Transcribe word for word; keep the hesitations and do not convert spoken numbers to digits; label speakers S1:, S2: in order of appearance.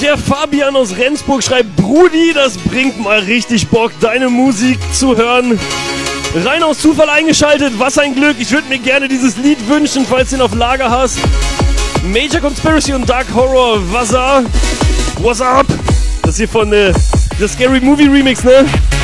S1: Der Fabian aus Rendsburg schreibt, Brudi, das bringt mal richtig Bock, deine Musik zu hören. Rein aus Zufall eingeschaltet, was ein Glück. Ich würde mir gerne dieses Lied wünschen, falls du ihn auf Lager hast. Major Conspiracy und Dark Horror, what's up? What's up? Das hier von äh, der Scary Movie Remix, ne?